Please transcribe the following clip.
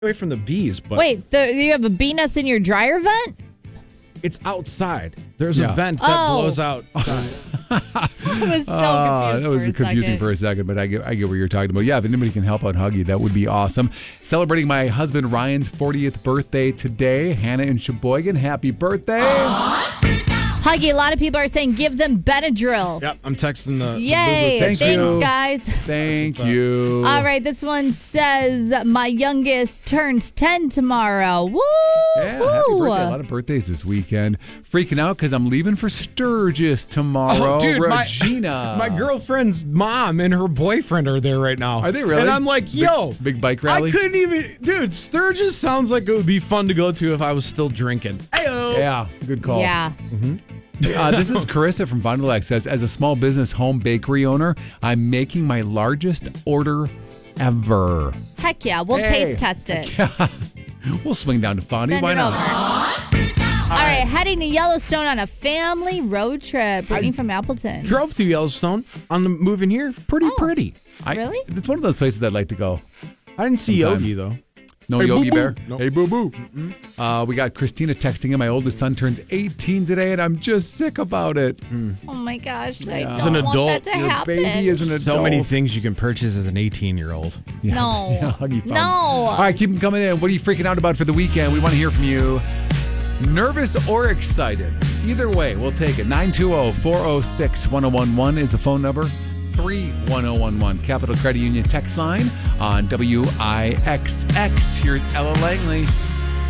away from the bees, but Wait, you have a bee nest in your dryer vent? it's outside. There's a vent that blows out. I was so confused that was confusing for a second, but I get what you're talking about. Yeah, if anybody can help out Huggy, that would be awesome. Celebrating my husband Ryan's 40th birthday today. Hannah in Sheboygan, happy birthday. Huggy, a lot of people are saying give them Benadryl. Yep, I'm texting the Yay. the Thanks, guys. Thank you. All right, this one says my youngest turns 10 tomorrow. Woo! Yeah, happy birthday. A lot of birthdays this weekend. Freaking out because I'm leaving for Sturgis tomorrow. Oh, dude, Regina. My girlfriend's mom and her boyfriend are there right now. Are they really? And I'm like, yo. Big bike rally? I couldn't even. Dude, Sturgis sounds like it would be fun to go to if I was still drinking. Ayo. Yeah, good call. Yeah. Mm-hmm. This is Carissa from Fond du Lac says, as a small business home bakery owner, I'm making my largest order ever. Heck yeah. We'll taste test it. We'll swing down to Fondy. Send Why it not? All right, heading to Yellowstone on a family road trip. Brittany from Appleton. Drove through Yellowstone on the move in here. Pretty. Really? It's one of those places I'd like to go. I didn't see Sometime. Yogi, though. No Hey, Yogi boo-boo. Bear? Nope. Hey, boo-boo. We got Christina texting him. My oldest son turns 18 today, and I'm just sick about it. Oh my gosh, I As an don't want adult, that to Your happen. baby is an adult. So many things you can purchase as an 18-year-old. Yeah. No. Yeah, Huggy fun. No. All right, keep them coming in. What are you freaking out about for the weekend? We want to hear from you. Nervous or excited? Either way, we'll take it. 920-406-1011 is the phone number. 31011 Capital Credit Union text line on WIXX. Here's Ella Langley.